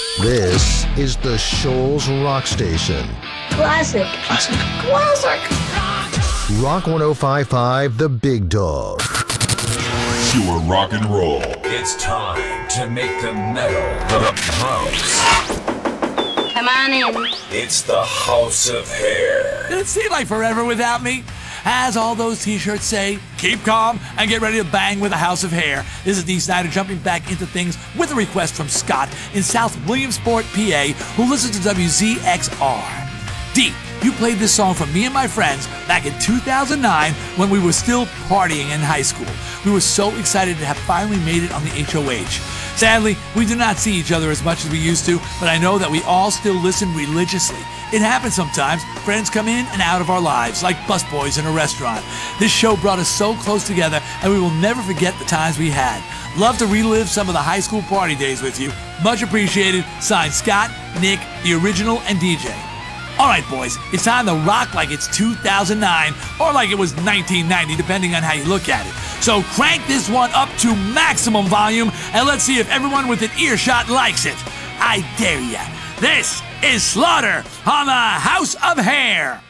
This is the Shoals Rock Station. Classic. Rock 105.5, The Big Dog. Pure rock and roll. It's time to make the metal the house. Come on in. It's the House of Hair. Did it seem like forever without me? As all those t-shirts say, keep calm and get ready to bang with a House of Hair. This is Dee Snider jumping back into things with a request from Scott in South Williamsport, PA, who listens to WZXR. Dee, you played this song for me and my friends back in 2009 when we were still partying in high school. We were so excited to have finally made it on the HOH. Sadly, we do not see each other as much as we used to, but I know that we all still listen religiously. It happens sometimes. Friends come in and out of our lives, like busboys in a restaurant. This show brought us so close together, and we will never forget the times we had. Love to relive some of the high school party days with you. Much appreciated. Signed, Scott, Nick, the original, and DJ. All right, boys, it's time to rock like it's 2009 or like it was 1990, depending on how you look at it. So crank this one up to maximum volume, and let's see if everyone within earshot likes it. I dare ya. This is Slaughter on the House of Hair.